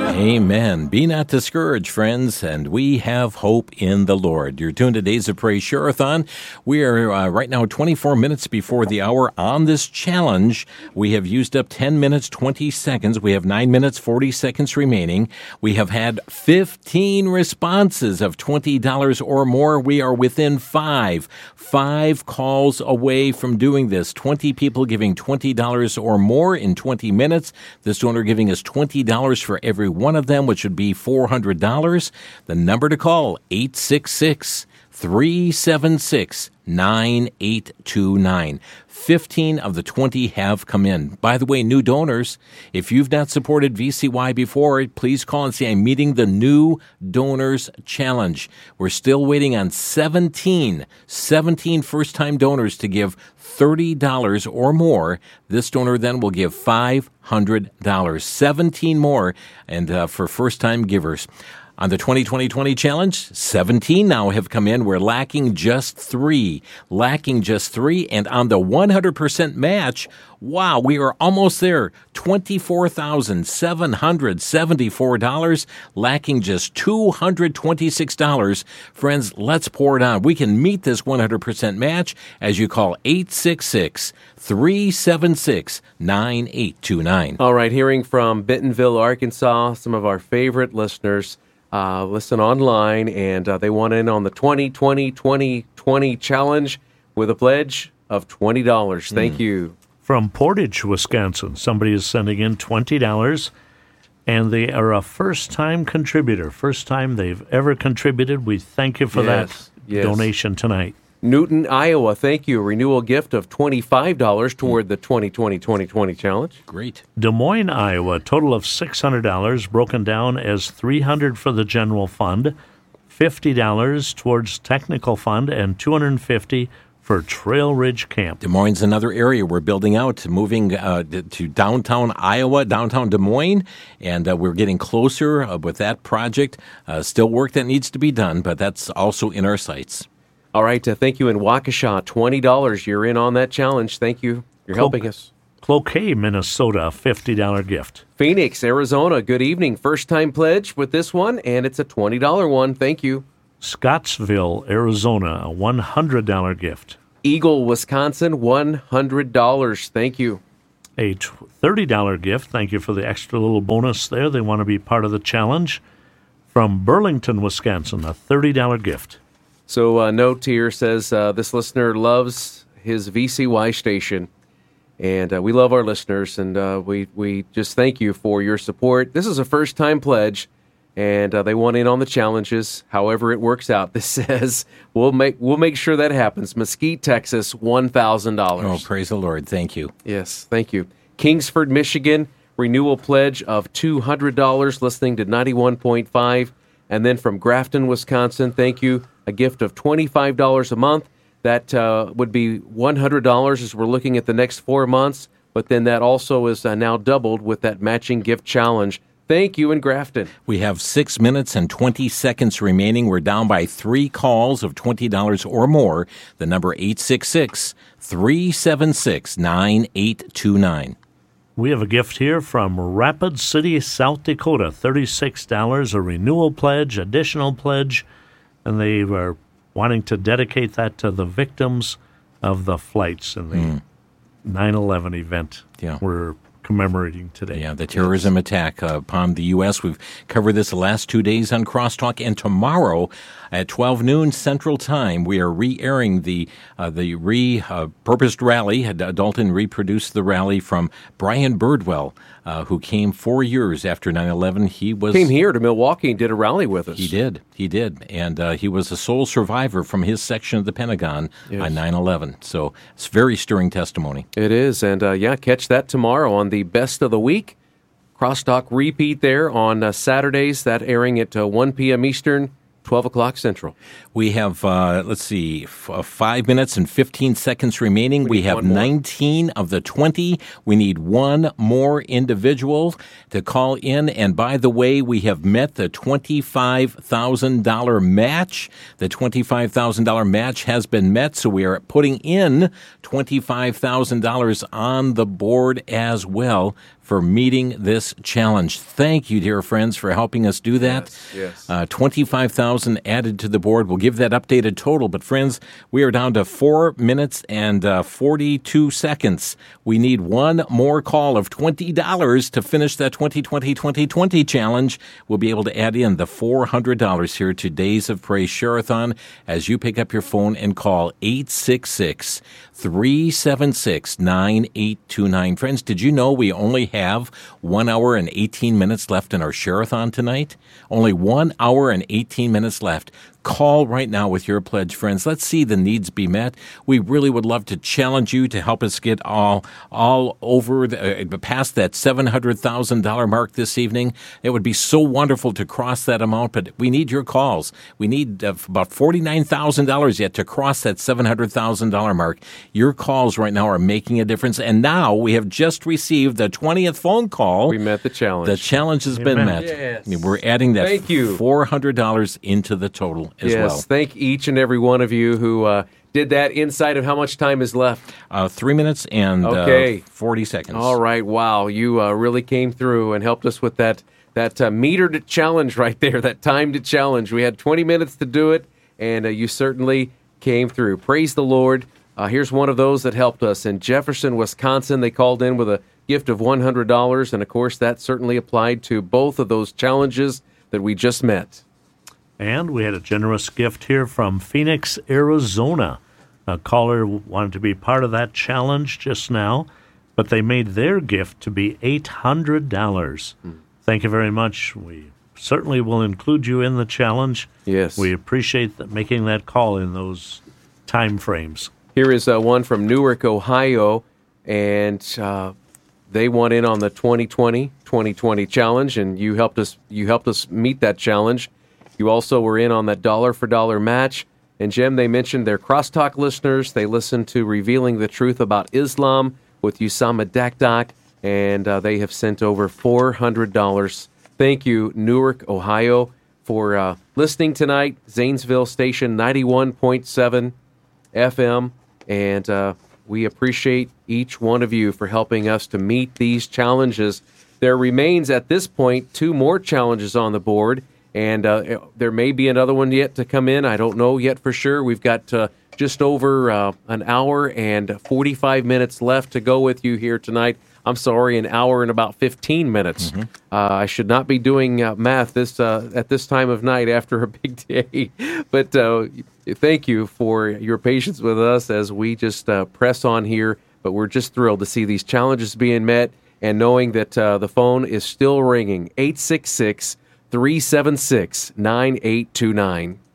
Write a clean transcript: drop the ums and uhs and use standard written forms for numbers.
Amen. Be not discouraged, friends, and we have hope in the Lord. You're tuned to Days of Praise Share-a-thon. We are right now 24 minutes before the hour on this challenge. We have used up 10 minutes, 20 seconds. We have 9 minutes, 40 seconds remaining. We have had 15 responses of $20 or more. We are within five calls away from doing this. 20 people giving $20 or more in 20 minutes. This donor giving us $20 for every one of them, which would be $400. The number to call, 866-376-9829. 15 of the 20 have come in. By the way, new donors, if you've not supported VCY before, please call and say, I'm meeting the new donors challenge. We're still waiting on 17 first-time donors to give $30 or more. This donor then will give $500. 17 more, and for first-time givers. On the 2020 challenge, 17 now have come in. We're lacking just three. And on the 100% match, wow, we are almost there. $24,774, lacking just $226. Friends, let's pour it on. We can meet this 100% match as you call 866-376-9829. All right, hearing from Bentonville, Arkansas, some of our favorite listeners. Listen online, and they want in on the 2020 challenge with a pledge of $20. Thank you. From Portage, Wisconsin, somebody is sending in $20, and they are a first-time contributor. First time they've ever contributed. We thank you for that donation tonight. Newton, Iowa, thank you. A renewal gift of $25 toward the 2020 challenge. Great. Des Moines, Iowa, total of $600, broken down as $300 for the general fund, $50 towards technical fund, and $250 for Trail Ridge Camp. Des Moines is another area we're building out, moving to downtown Iowa, downtown Des Moines, and we're getting closer with that project. Still work that needs to be done, but that's also in our sights. All right, thank you in Waukesha, $20. You're in on that challenge. Thank you. You're helping us. Cloquet, Minnesota, $50 gift. Phoenix, Arizona, good evening. First-time pledge with this one, and it's a $20 one. Thank you. Scottsville, Arizona, a $100 gift. Eagle, Wisconsin, $100. Thank you. A $30 gift. Thank you for the extra little bonus there. They want to be part of the challenge. From Burlington, Wisconsin, a $30 gift. So a note here says this listener loves his VCY station, and we love our listeners, and we just thank you for your support. This is a first-time pledge, and they want in on the challenges. However it works out, this says we'll make sure that happens. Mesquite, Texas, $1,000. Oh, praise the Lord! Thank you. Yes, thank you. Kingsford, Michigan, renewal pledge of $200. Listening to 91.5, and then from Grafton, Wisconsin, thank you. A gift of $25 a month. That would be $100 as we're looking at the next 4 months, but then that also is now doubled with that matching gift challenge. Thank you in Grafton. We have 6 minutes and 20 seconds remaining. We're down by 3 calls of $20 or more. The number 866-376-9829. We have a gift here from Rapid City, South Dakota, $36, a renewal pledge, additional pledge, and they were wanting to dedicate that to the victims of the flights in the 9/11 event we're commemorating today. Yeah, the terrorism attack upon the U.S. We've covered this the last 2 days on Crosstalk, and tomorrow at 12 noon Central Time, we are re-airing the repurposed rally. Dalton reproduced the rally from Brian Birdwell, who came 4 years after 9/11. He came here to Milwaukee and did a rally with us. He did, and he was a sole survivor from his section of the Pentagon on 9/11. So it's very stirring testimony. It is, and catch that tomorrow on the Best of the Week. Crosstalk repeat there on Saturdays, that airing at 1 p.m. Eastern, 12 o'clock Central. We have, 5 minutes and 15 seconds remaining. We have 19 of the 20. We need one more individual to call in. And by the way, we have met the $25,000 match. The $25,000 match has been met, so we are putting in $25,000 on the board as well for meeting this challenge. Thank you, dear friends, for helping us do that. Yes. 25,000 added to the board. We'll give that updated total. But, friends, we are down to 4 minutes and 42 seconds. We need one more call of $20 to finish that 2020 challenge. We'll be able to add in the $400 here to Days of Praise Share-a-thon as you pick up your phone and call 866-376-9829. Friends, did you know we only have 1 hour and 18 minutes left in our Share-a-thon tonight? Only 1 hour and 18 minutes left. Call right now with your pledge, friends. Let's see the needs be met. We really would love to challenge you to help us get all over past that $700,000 mark this evening. It would be so wonderful to cross that amount, but we need your calls. We need about $49,000 yet to cross that $700,000 mark. Your calls right now are making a difference, and now we have just received the 20th phone call. We met the challenge. The challenge has been met. Yes. We're adding that Thank you. $400 into the total as well. Thank each and every one of you who did that inside of how much time is left? 3 minutes and 40 seconds. All right. Wow. You really came through and helped us with that metered challenge right there, that timed challenge. We had 20 minutes to do it, and you certainly came through. Praise the Lord. Here's one of those that helped us. In Jefferson, Wisconsin, they called in with a gift of $100, and, of course, that certainly applied to both of those challenges that we just met. And we had a generous gift here from Phoenix, Arizona. A caller wanted to be part of that challenge just now, but they made their gift to be $800. Thank you very much. We certainly will include you in the challenge. Yes. We appreciate making that call in those time frames. Here is one from Newark, Ohio, and they want in on the 2020 challenge, and you helped us meet that challenge. You also were in on that dollar for dollar match. And, Jim, they mentioned their crosstalk listeners. They listened to Revealing the Truth About Islam with Usama Dakdak, and they have sent over $400. Thank you, Newark, Ohio, for listening tonight. Zanesville Station 91.7 FM. And we appreciate each one of you for helping us to meet these challenges. There remains, at this point, 2 more challenges on the board. And there may be another one yet to come in. I don't know yet for sure. We've got just over an hour and 45 minutes left to go with you here tonight. I'm sorry, an hour and about 15 minutes. I should not be doing math at this time of night after a big day. But thank you for your patience with us as we just press on here. But we're just thrilled to see these challenges being met and knowing that the phone is still ringing, 866-376-9829.